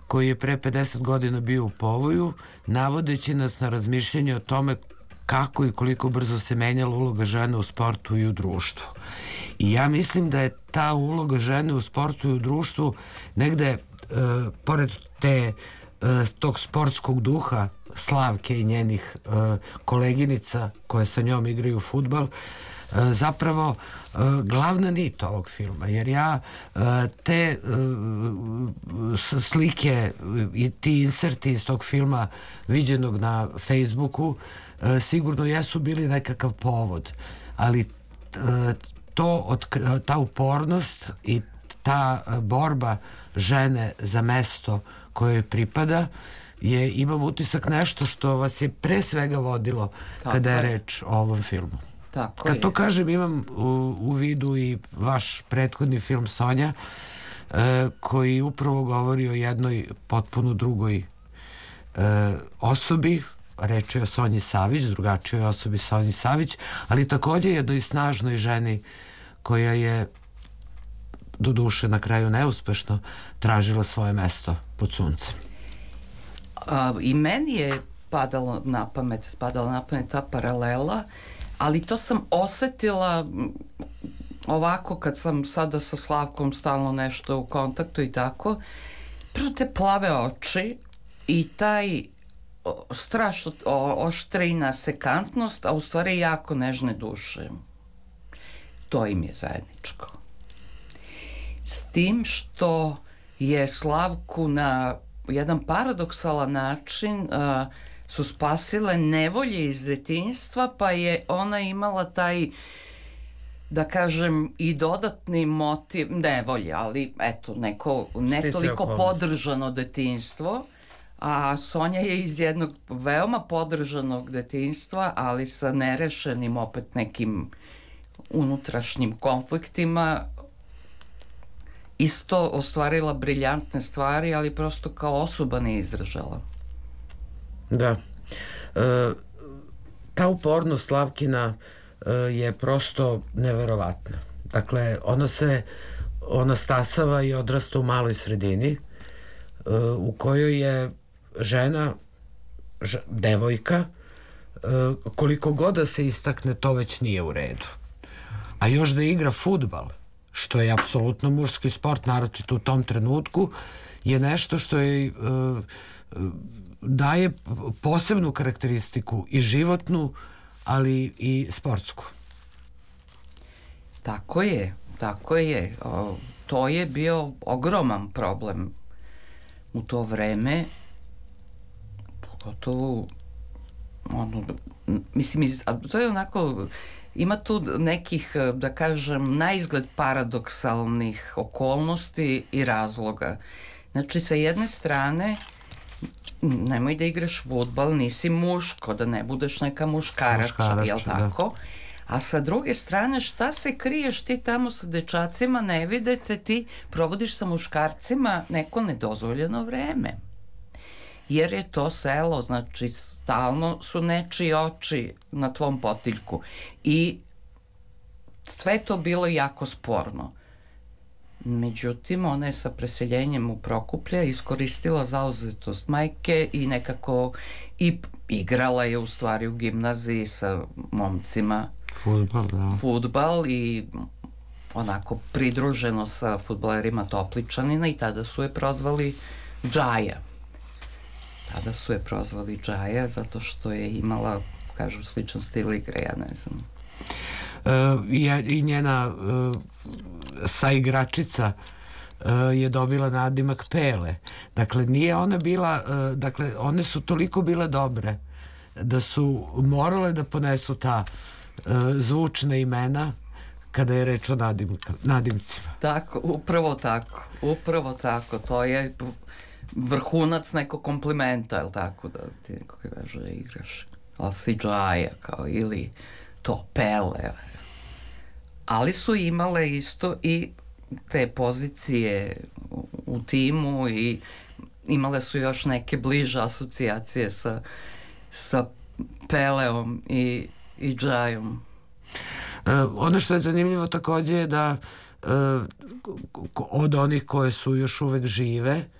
koji je pre 50 godina bio u povoju, navodeći nas na razmišljanje o tome kako i koliko brzo se menjala uloga žene u sportu i u društvu. I ja mislim da je ta uloga žene u sportu i u društvu negde, pored tog sportskog duha Slavke i njenih koleginica koje sa njom igraju fudbal, zapravo glavna nit ovog filma, jer ja te slike i ti inserti iz tog filma viđenog na Facebooku sigurno jesu bili nekakav povod, ali ta upornost i ta borba žene za mesto koje pripada je, imam utisak, nešto što vas je pre svega vodilo kada je reč o ovom filmu. Kad to kažem, imam u vidu i vaš prethodni film Sonja, koji upravo govori o jednoj potpuno drugoj osobi. Reč je o Sonji Savić, drugačijoj osobi Sonji Savić, ali takođe jednoj snažnoj ženi koja je, doduše na kraju neuspešno, tražila svoje mesto pod suncem. I meni je padala na pamet ta paralela, ali to sam osetila ovako kad sam sada sa Slavkom stalno nešto u kontaktu i tako. Prvo te plave oči i taj strašno oštrina sekantnost, a u stvari jako nežne duše. To im je zajedničko. S tim što je Slavku na jedan paradoksalan način su spasile nevolje iz detinjstva, pa je ona imala taj, da kažem, i dodatni motiv, nevolje, ali eto, neko ne toliko podržano detinjstvo, a Sonja je iz jednog veoma podržanog detinjstva, ali sa nerešenim opet nekim unutrašnjim konfliktima, isto ostvarila briljantne stvari, ali prosto kao osoba ne izdržala. Da. Ta upornost Slavkina je prosto neverovatna. Dakle, ona stasava i odrasta u maloj sredini u kojoj je žena, devojka, koliko god da se istakne, to već nije u redu. A još da igra fudbal, što je apsolutno muški sport, naročito u tom trenutku, je nešto što je daje posebnu karakteristiku i životnu, ali i sportsku. Tako je. To je bio ogroman problem u to vreme, pogotovo mislim, to je onako, ima tu nekih, da kažem, naizgled paradoksalnih okolnosti i razloga. Znači, sa jedne strane, nemoj da igraš fudbal, nisi muško, da ne budeš neka muškarača, jel tako? A sa druge strane, šta se kriješ ti tamo sa dečacima, ne vidite, ti provodiš sa muškarcima neko nedozvoljeno vreme. Jer je to selo, znači stalno su nečiji oči na tvom potiljku. I sve to bilo jako sporno. Međutim, ona je sa preseljenjem u Prokuplje iskoristila zauzetost majke i nekako i igrala je u stvari u gimnaziji sa momcima fudbal i onako pridruženo sa fudbalerima Topličanina i tada su je prozvali Džaja. Zato što je imala, kažu, sličan stil igre, ja ne znam. I njena saigračica je dobila nadimak Pele. Dakle, nije ona bila, dakle, one su toliko bile dobre da su morale da ponesu ta zvučna imena kada je reč o nadimcima. Tako, upravo tako. To je vrhunac nekog komplimenta, je li tako, da ti neko kaže da igraš, ali si Džaja, kao, ili to Pele. Ali su imale isto i te pozicije u timu i imale su još neke bliže asocijacije sa Peleom i Džajom. Ono što je zanimljivo takođe je da od onih koje su još uvek žive,